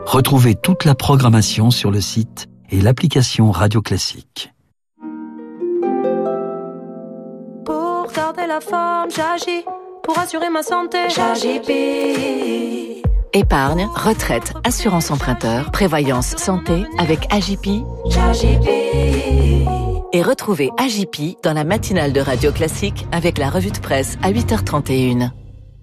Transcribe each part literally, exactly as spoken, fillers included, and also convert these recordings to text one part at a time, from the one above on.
Retrouvez toute la programmation sur le site et l'application Radio Classique. Pour garder la forme, j'agis. Pour assurer ma santé, j'agis. Épargne, retraite, assurance emprunteur, prévoyance santé avec A J P. Et retrouvez A J P dans la matinale de Radio Classique avec la revue de presse à huit heures trente et une.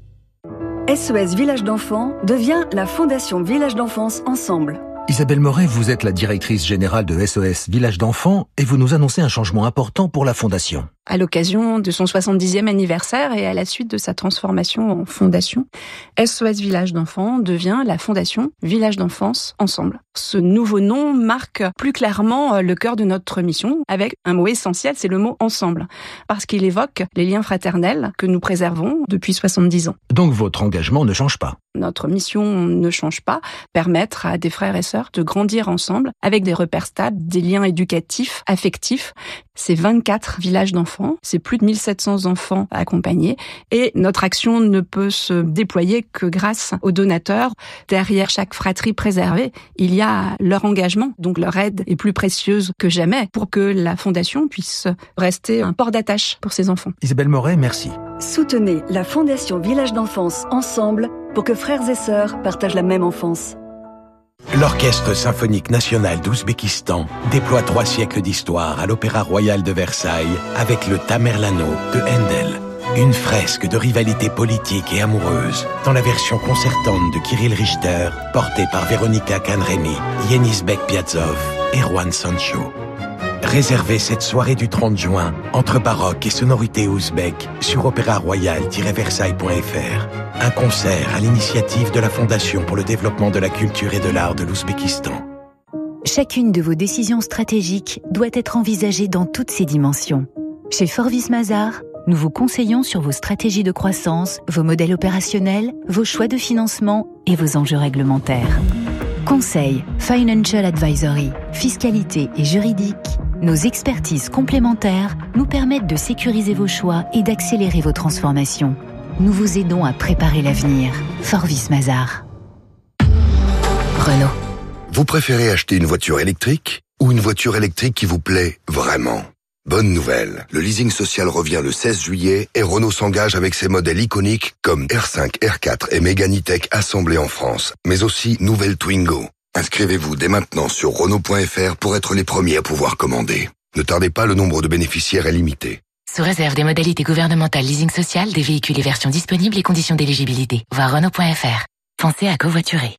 S O S Village d'enfants devient la Fondation Village d'enfance Ensemble. Isabelle Moret, vous êtes la directrice générale de S O S Village d'enfants et vous nous annoncez un changement important pour la fondation. À l'occasion de son soixante-dixième anniversaire et à la suite de sa transformation en fondation, S O S Village d'enfants devient la Fondation Village d'enfance Ensemble. Ce nouveau nom marque plus clairement le cœur de notre mission avec un mot essentiel, c'est le mot ensemble, parce qu'il évoque les liens fraternels que nous préservons depuis soixante-dix ans. Donc votre engagement ne change pas? Notre mission ne change pas, permettre à des frères et sœurs de grandir ensemble avec des repères stables, des liens éducatifs, affectifs. C'est vingt-quatre villages d'enfants, c'est plus de mille sept cents enfants accompagnés et notre action ne peut se déployer que grâce aux donateurs. Derrière chaque fratrie préservée, il y a leur engagement, donc leur aide est plus précieuse que jamais pour que la fondation puisse rester un port d'attache pour ces enfants. Isabelle Moret, merci. Soutenez la Fondation Village d'enfance Ensemble pour que frères et sœurs partagent la même enfance. L'Orchestre symphonique national d'Ouzbékistan déploie trois siècles d'histoire à l'Opéra Royal de Versailles avec le Tamerlano de Handel. Une fresque de rivalité politique et amoureuse dans la version concertante de Kirill Richter, portée par Véronica Canremi, Yenisbek Piazov et Juan Sancho. Réservez cette soirée du trente juin entre baroque et sonorité ouzbek sur opéra royal tiret versailles point f r. Un concert à l'initiative de la Fondation pour le développement de la culture et de l'art de l'Ouzbékistan. Chacune de vos décisions stratégiques doit être envisagée dans toutes ses dimensions. Chez Forvis Mazars, nous vous conseillons sur vos stratégies de croissance, vos modèles opérationnels, vos choix de financement et vos enjeux réglementaires. Conseil, Financial Advisory, fiscalité et juridique, nos expertises complémentaires nous permettent de sécuriser vos choix et d'accélérer vos transformations. Nous vous aidons à préparer l'avenir. Forvis Mazars. Renault. Vous préférez acheter une voiture électrique ou une voiture électrique qui vous plaît vraiment? Bonne nouvelle, le leasing social revient le seize juillet et Renault s'engage avec ses modèles iconiques comme R cinq, R quatre et Mégane E-Tech assemblés en France, mais aussi nouvelle Twingo. Inscrivez-vous dès maintenant sur Renault point f r pour être les premiers à pouvoir commander. Ne tardez pas, le nombre de bénéficiaires est limité. Sous réserve des modalités gouvernementales leasing social, des véhicules et versions disponibles et conditions d'éligibilité. Voir Renault point f r. Pensez à covoiturer.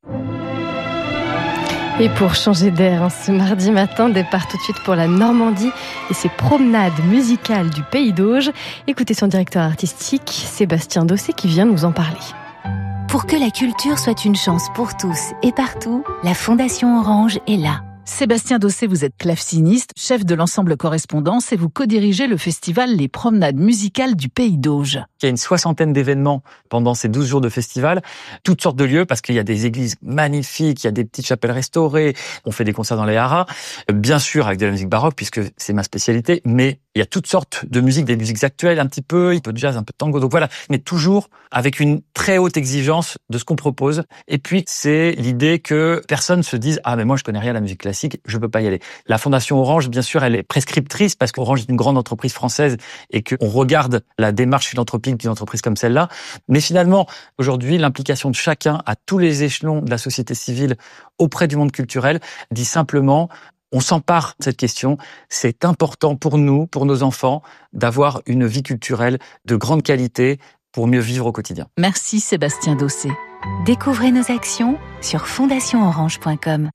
Et pour changer d'air, hein, ce mardi matin, départ tout de suite pour la Normandie et ses promenades musicales du Pays d'Auge. Écoutez son directeur artistique, Sébastien Dossé, qui vient nous en parler. Pour que la culture soit une chance pour tous et partout, la Fondation Orange est là. Sébastien Dossé, vous êtes claveciniste, chef de l'ensemble Correspondance et vous co-dirigez le festival Les Promenades musicales du Pays d'Auge. Il y a une soixantaine d'événements pendant ces douze jours de festival, toutes sortes de lieux parce qu'il y a des églises magnifiques, il y a des petites chapelles restaurées, on fait des concerts dans les haras, bien sûr avec de la musique baroque puisque c'est ma spécialité, mais il y a toutes sortes de musiques, des musiques actuelles un petit peu, un peu de jazz, un peu de tango, donc voilà, mais toujours avec une très haute exigence de ce qu'on propose. Et puis c'est l'idée que personne se dise « Ah mais moi je connais rien à la musique classique, je peux pas y aller ». La Fondation Orange, bien sûr, elle est prescriptrice parce qu'Orange est une grande entreprise française et qu'on regarde la démarche philanthropique d'une entreprise comme celle-là. Mais finalement, aujourd'hui, l'implication de chacun à tous les échelons de la société civile auprès du monde culturel dit simplement on s'empare de cette question. C'est important pour nous, pour nos enfants, d'avoir une vie culturelle de grande qualité pour mieux vivre au quotidien. Merci Sébastien Dossé. Découvrez nos actions sur fondation orange point com.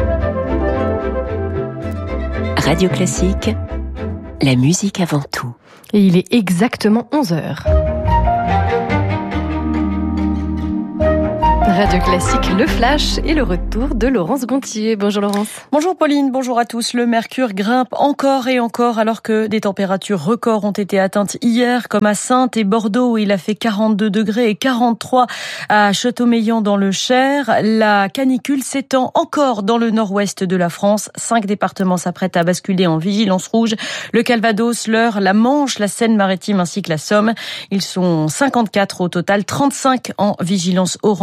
Radio Classique, la musique avant tout. Et il est exactement onze heures. Radio Classique, le flash et le retour de Laurence Gontier. Bonjour Laurence. Bonjour Pauline, bonjour à tous. Le mercure grimpe encore et encore alors que des températures records ont été atteintes hier, comme à Saintes et Bordeaux où il a fait quarante-deux degrés et quarante-trois à Châteaumeillan dans le Cher. La canicule s'étend encore dans le nord-ouest de la France. Cinq départements s'apprêtent à basculer en vigilance rouge. Le Calvados, l'Eure, la Manche, la Seine-Maritime ainsi que la Somme. Ils sont cinquante-quatre au total, trente-cinq en vigilance orange et les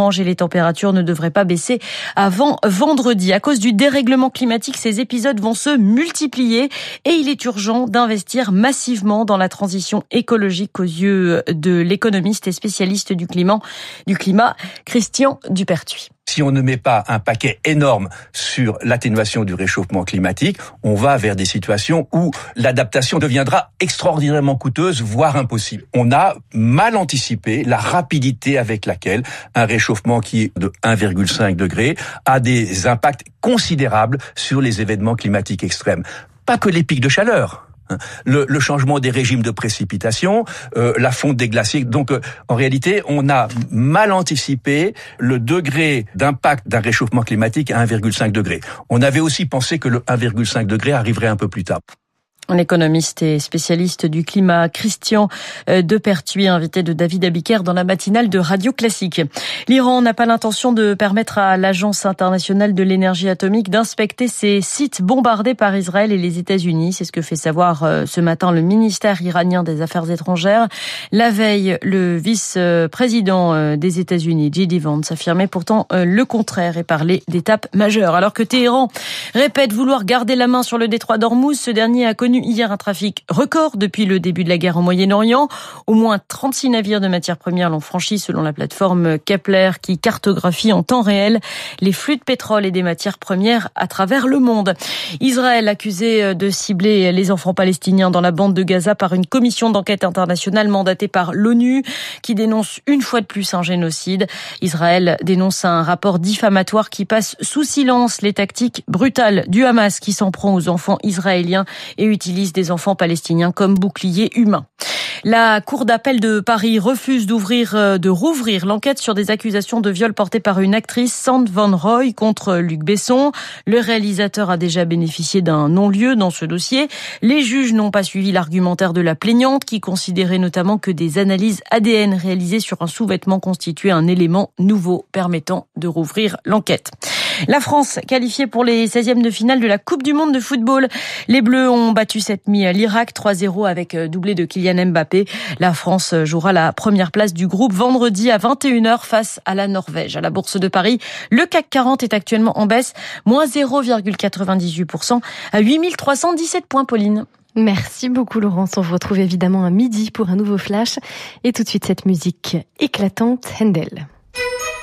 températures ne devraient pas baisser avant vendredi. À cause du dérèglement climatique, ces épisodes vont se multiplier et il est urgent d'investir massivement dans la transition écologique aux yeux de l'économiste et spécialiste du climat, du climat Christian Dupertuis. Si on ne met pas un paquet énorme sur l'atténuation du réchauffement climatique, on va vers des situations où l'adaptation deviendra extraordinairement coûteuse, voire impossible. On a mal anticipé la rapidité avec laquelle un réchauffement qui est de un virgule cinq degré a des impacts considérables sur les événements climatiques extrêmes. Pas que les pics de chaleur. Le, le changement des régimes de précipitation, euh, la fonte des glaciers. Donc, euh, en réalité, on a mal anticipé le degré d'impact d'un réchauffement climatique à un virgule cinq degré. On avait aussi pensé que le un virgule cinq degré arriverait un peu plus tard. L'économiste et spécialiste du climat Christian Depertuis, invité de David Abiker dans la matinale de Radio Classique. L'Iran n'a pas l'intention de permettre à l'Agence internationale de l'énergie atomique d'inspecter ses sites bombardés par Israël et les États-Unis. C'est ce que fait savoir ce matin le ministère iranien des Affaires étrangères. La veille, le vice-président des États-Unis, J D Vance, affirmait pourtant le contraire et parlait d'étapes majeures. Alors que Téhéran répète vouloir garder la main sur le détroit d'Ormuz, ce dernier a connu hier un trafic record depuis le début de la guerre au Moyen-Orient. Au moins trente-six navires de matières premières l'ont franchi selon la plateforme Kepler qui cartographie en temps réel les flux de pétrole et des matières premières à travers le monde. Israël accusé de cibler les enfants palestiniens dans la bande de Gaza par une commission d'enquête internationale mandatée par l'ONU qui dénonce une fois de plus un génocide. Israël dénonce un rapport diffamatoire qui passe sous silence les tactiques brutales du Hamas qui s'en prend aux enfants israéliens et utilise des enfants palestiniens comme boucliers humains. La Cour d'appel de Paris refuse d'ouvrir, de rouvrir l'enquête sur des accusations de viol portées par une actrice, Sand Van Roy, contre Luc Besson. Le réalisateur a déjà bénéficié d'un non-lieu dans ce dossier. Les juges n'ont pas suivi l'argumentaire de la plaignante, qui considérait notamment que des analyses A D N réalisées sur un sous-vêtement constituaient un élément nouveau permettant de rouvrir l'enquête. La France, qualifiée pour les seizièmes de finale de la Coupe du Monde de football. Les Bleus ont battu cette nuit l'Irak trois zéro avec doublé de Kylian Mbappé. La France jouera la première place du groupe vendredi à vingt et une heures face à la Norvège. À la Bourse de Paris, le C A C quarante est actuellement en baisse, moins zéro virgule quatre-vingt-dix-huit pour cent à huit mille trois cent dix-sept points, Pauline. Merci beaucoup Laurence, on vous retrouve évidemment à midi pour un nouveau flash. Et tout de suite cette musique éclatante, Handel.